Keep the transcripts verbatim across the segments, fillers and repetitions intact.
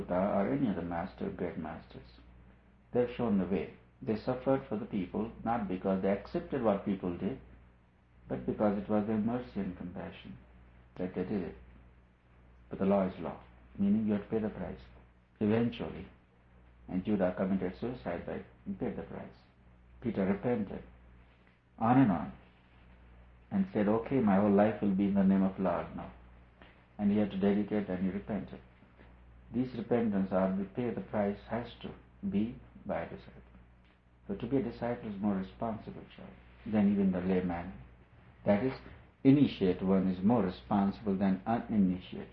or any other master, great masters. They've shown the way. They suffered for the people, not because they accepted what people did, but because it was their mercy and compassion that they did it. But the law is law, meaning you have to pay the price, eventually. And Judah committed suicide by paid the price. Peter repented, on and on, and said, okay, my whole life will be in the name of Lord now. And he had to dedicate and he repented. These repentance or to pay the price has to be by a disciple. So to be a disciple is more responsible child than even the layman. That is, initiate one is more responsible than uninitiated.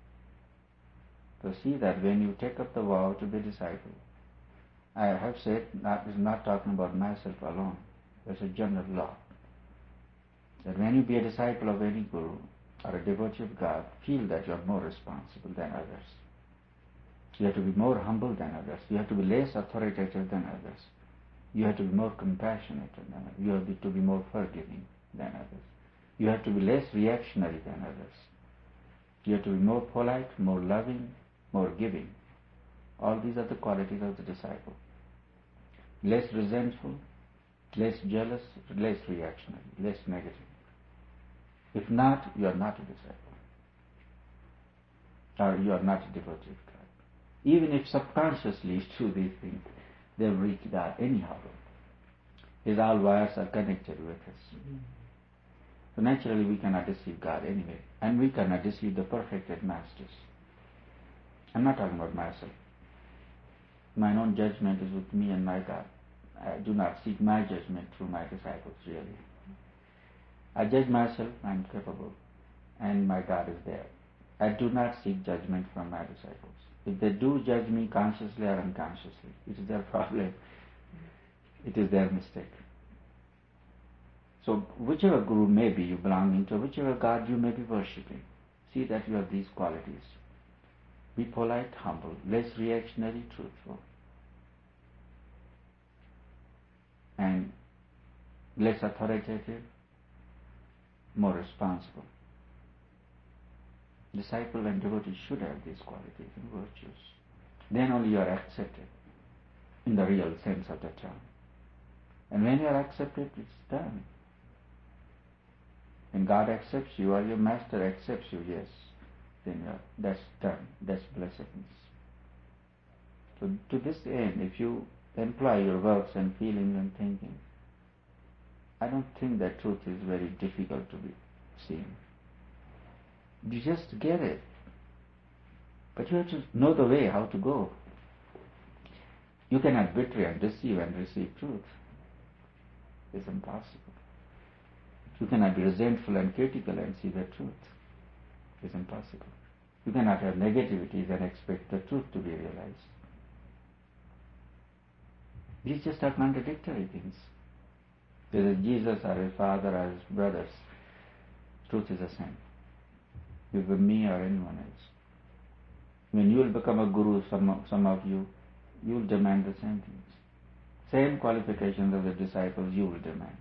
So see that when you take up the vow to be a disciple, I have said that is not talking about myself alone. There's a general law. That when you be a disciple of any guru or a devotee of God, feel that you are more responsible than others. You have to be more humble than others. You have to be less authoritative than others. You have to be more compassionate than others. You have to be more forgiving than others. You have to be less reactionary than others. You have to be more polite, more loving, more giving. All these are the qualities of the disciple. Less resentful, less jealous, less reactionary, less negative. If not, you are not a disciple. Or you are not a devotee of God. Even if subconsciously you do these things, they will reach God anyhow. His all wires are connected with us. So naturally we cannot deceive God anyway. And we cannot deceive the perfected masters. I'm not talking about myself. My own judgment is with me and my God. I do not seek my judgment through my disciples, really. I judge myself, I'm capable, and my God is there. I do not seek judgment from my disciples. If they do judge me consciously or unconsciously, it is their problem. It is their mistake. So whichever guru may be you belonging to, whichever God you may be worshipping, see that you have these qualities. Be polite, humble, less reactionary, truthful, and less authoritative, more responsible. Disciple and devotee should have these qualities and virtues. Then only you are accepted in the real sense of the term. And when you are accepted, it's done. When God accepts you or your master accepts you, yes, then you are, that's done. That's blessedness. So to this end, if you employ your works and feelings and thinking, I don't think that truth is very difficult to be seen. You just get it. But you have to know the way how to go. You cannot betray and deceive and receive truth. It's impossible. You cannot be resentful and critical and see the truth. It's impossible. You cannot have negativities and expect the truth to be realized. These just are contradictory things. Whether Jesus or his father or his brothers, truth is the same. Whether me or anyone else. When you will become a guru, some of, some of you, you will demand the same things. Same qualifications of the disciples you will demand.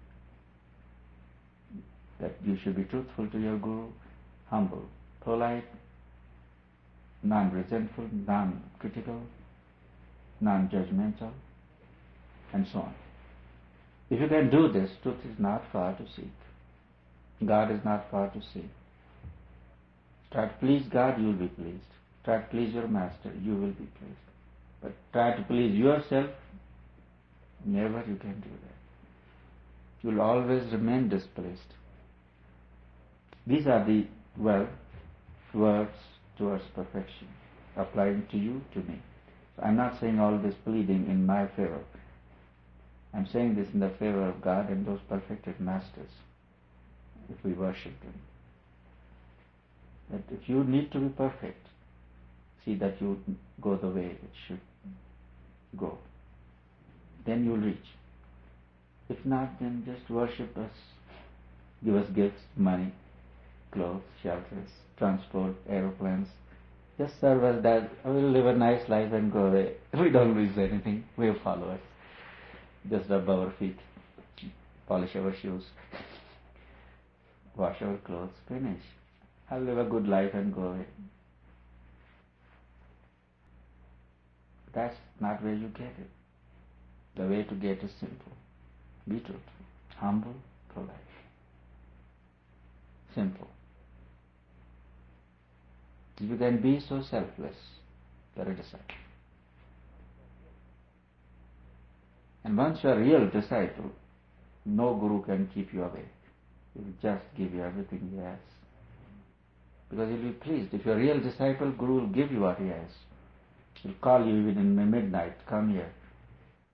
That you should be truthful to your guru, humble, polite, non-resentful, non-critical, non-judgmental, and so on. If you can do this, truth is not far to seek. God is not far to seek. Try to please God, you will be pleased. Try to please your master, you will be pleased. But try to please yourself, never you can do that. You will always remain displaced. These are the, well, words towards perfection, applying to you, to me. So I'm not saying all this pleading in my favor. I'm saying this in the favor of God and those perfected masters, if we worship them. That if you need to be perfect, see that you go the way it should go. Then you'll reach. If not, then just worship us. Give us gifts, money, clothes, shelters, transport, aeroplanes. Just serve us that. We'll live a nice life and go away. We don't lose anything. We'll follow us. Just rub our feet, polish our shoes, wash our clothes, finish. I'll live a good life and go away. That's not where you get it. The way to get is simple. Be truthful, humble, polite. Simple. If you can be so selfless, you're a disciple. And once you are a real disciple, no guru can keep you away. He will just give you everything he has. Because he'll be pleased. If you're a real disciple, guru will give you what he has. He'll call you even in the midnight, come here.